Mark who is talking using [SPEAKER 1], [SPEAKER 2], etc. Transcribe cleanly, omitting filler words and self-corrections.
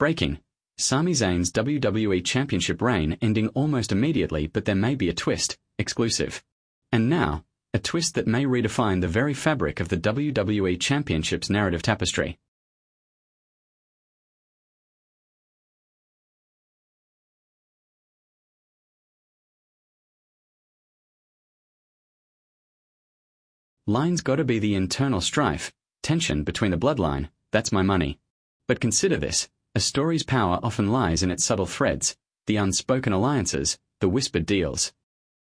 [SPEAKER 1] Breaking. Sami Zayn's WWE Championship reign ending almost immediately, but there may be a twist. Exclusive. And now, a twist that may redefine the very fabric of the WWE Championship's narrative tapestry. Line's gotta be the internal strife, tension between the bloodline, that's my money. But consider this, a story's power often lies in its subtle threads, the unspoken alliances, the whispered deals.